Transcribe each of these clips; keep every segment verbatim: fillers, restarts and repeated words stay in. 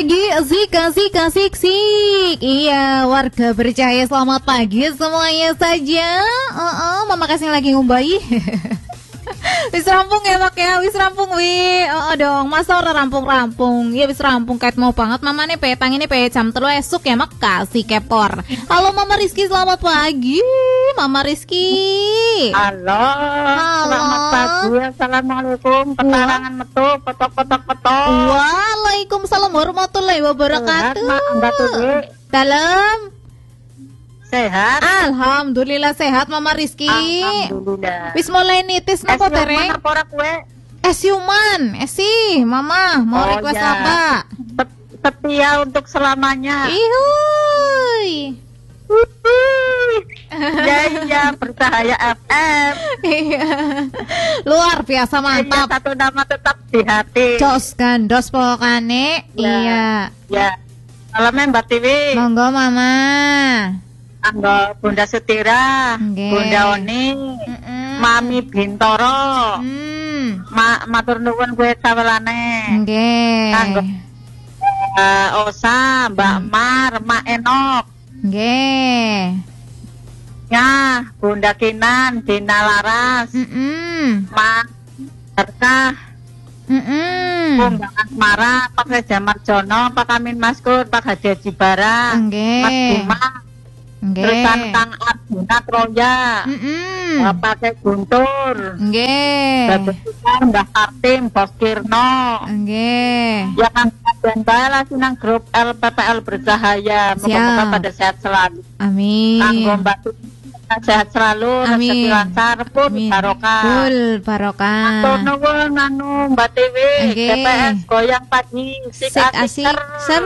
pagi, asik, asik, asik, asik. Iya, warga percaya selamat pagi semuanya saja. Uh -uh, mama kasih lagi ngumbai. Wis rampung ya mak ya, wis rampung wi. Oh dong, masa ora rampung-rampung. Ya wis rampung kait mau banget mama nih petang ini pe jam telu esuk ya mak kasih kepor. Halo Mama Rizky, selamat pagi. Mama Rizky. Halo. Halo. Selamat pagi. Assalamualaikum. Petarangan metu, petok-petok-petok. Waalaikumsalam warahmatullahi wabarakatuh. Sehat, Mbak Tuti. Dalam. Sehat. Alhamdulillah sehat Mama Rizky. Alhamdulillah. Wis mulai nitis napa tereng? Mana pora kue? Esiuman, esi, Mama mau Oh, request ya. apa? Set- Setia untuk selamanya. Ihuy. Ya iya, bercahaya F M. Iya. Luar biasa Iya, mantap. satu nama tetap di hati. Jos gandos pokokane. Ya. Iya. Ya. Salamnya Mbak Tiwi. Monggo Mama. Anggo Bunda Sutira, Nggih. Bunda Oni, Mm-mm. Mami Bintoro. Hmm. Ma matur nuwun gue sawelane. Nggih. Kanggo uh, Osa, Mbak Mar, Mak Enok, Nggih. ya Bunda Kinan, Dina Laras, Mm-mm. Mak Berkah, Mm-mm. Bunda Asmara, Pak Reza Marjono, Pak Amin Maskur, Pak Hadi Jibara, Nggih. Mas Bima, terusan Nggih. Kang Arjuna Troya, Mm-mm. Bapak Guntur, Nggih. Bapak Mbah Kartim, Bos Kirno. Nggih. Ya kan dan bae nang grup L P P L Bercahaya. Moga-moga Siap. pada sehat selalu. Amin. Kanggo Mbak Tuti sehat selalu, Amin. rezeki lancar pun Amin. barokah. Full Atur barokah. nuwun anu Mbak Tiwi, Oke. G P S goyang pagi, sik Sik asik asik ser.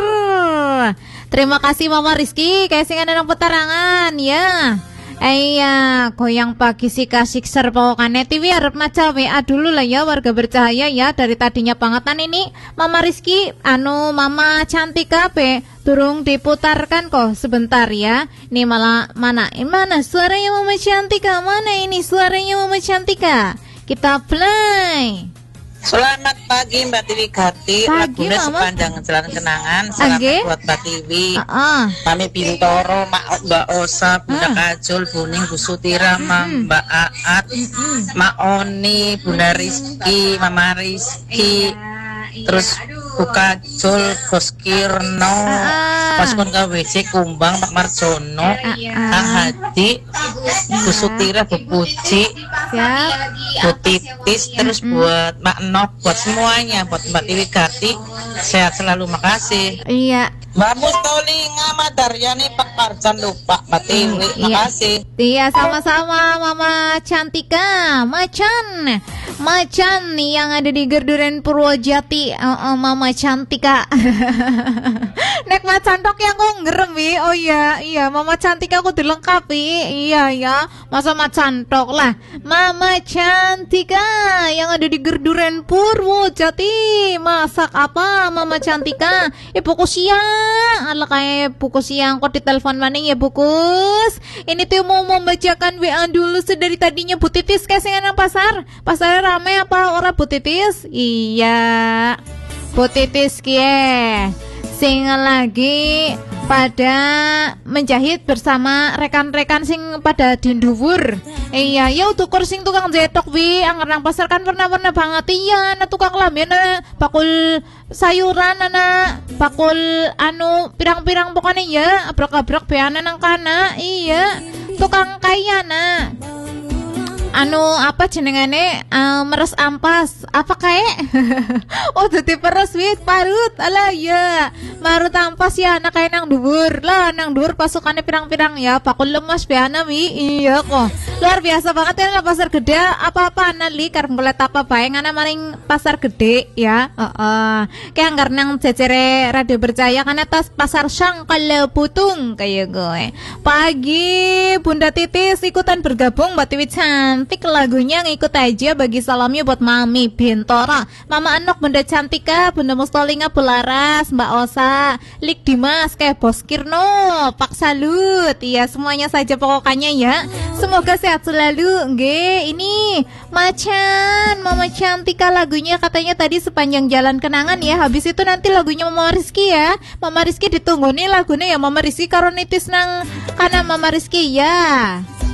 Terima kasih Mama Rizky, kayak sing ana nang petarangan ya. Iya, goyang pagi sik asik ser pokokane T V arep maca W A dulu lah ya warga bercahaya ya. Dari tadinya bangetan ini Mama Rizky anu Mama Cantika pe durung diputarkan kok sebentar ya. Ini malah mana? Eh, mana suaranya Mama Cantika? Mana ini suaranya Mama Cantika? Kita play. Selamat pagi Mbak Tiwi Gati. Pagi, Lagunya Mama. sepanjang jalan kenangan. Selamat Oke. buat Mbak Tiwi. Heeh. Mami Bintoro, Mak Mbak Osa, Bunda Ah. Kajul, Buning, Bu Sutira, Mm-mm. Mbak Aat, Mm-mm. Mak Oni, Bunda Rizky, Mama Rizky, terus Bu Kajul, Bos Kirno, Ah. Pas kon ke W C Kumbang, Pak Marjono, Ah. Kang Hadi, Bu Sutira, Bu Puji, Siap. Bu Titis, terus buat Mak Nok, buat semuanya, buat Mbak Tiwi Gati, sehat selalu, makasih. Iya. Mbak Mustoli Ngama Daryani Pak Parjan lupa Mbak Tiwi, Iya. makasih. Iya sama-sama Mama Cantika, Macan, Macan yang ada di Gerduren Purwojati, uh, uh, Mama Cantika. Nek Macan tok yang kok ngerem wi. Oh iya, iya Mama Cantika aku dilengkapi. Iya ya, masa Macan tok lah. Mama Cantika yang ada di Gerduren Purwojati. Masak apa Mama Cantika? Eh pokok siang. Ala kayak pukul siang kok ditelepon maning ya bukus. Ini tuh mau membacakan W A dulu sedari tadinya Bu Titis kasingan nang pasar. Pasarnya rame apa ora Bu Titis? Iya. Bu Titis kie. Sing lagi pada menjahit bersama rekan-rekan sing pada di dhuwur. Iya, ya tukur sing tukang jetok wi, angger nang pasar kan pernah-pernah banget iya, na tukang lambe na bakul sayuran ana bakul anu pirang-pirang pokoknya ya, abrak-abrak beana nang kana. Iya, tukang kayana. Anu apa jenengane uh, meres ampas apa kayak oh dadi peres wit parut ala ya marut ampas ya anak kayak nang dhuwur lah nang dhuwur pasukannya pirang-pirang ya pakul lemas beana wi iya kok luar biasa banget ya pasar gede apa-apa nali karep golek apa bae ngana maring pasar gede ya heeh uh, uh. kayak anggar nang jejere radio bercahaya kan atas pasar Sangkal Putung kayak gue pagi Bunda Titis ikutan bergabung Mbak Tiwi Chan cantik, lagunya ngikut aja bagi salamnya buat Mami Bintoro, Mama Enok, Bunda Cantika, Bunda Mustolinga, Bularas, Mbak Osa, Lik Dimas, kayak Bos Kirno, Pak Salut, ya semuanya saja pokoknya ya. Semoga sehat selalu. Nggih, ini Macan, Mama Cantika, lagunya katanya tadi Sepanjang Jalan Kenangan ya. Habis itu nanti lagunya Mama Rizky ya. Mama Rizky ditunggu nih lagunya ya Mama Rizky karena nitis nang karena Mama Rizky ya.